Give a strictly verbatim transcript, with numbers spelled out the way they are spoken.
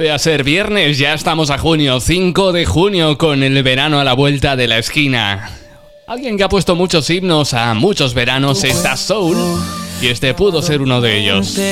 Vuelve a ser viernes, ya estamos a junio, cinco de junio, con el verano a la vuelta de la esquina. Alguien que ha puesto muchos himnos a muchos veranos está Soul, y este pudo ser uno de ellos.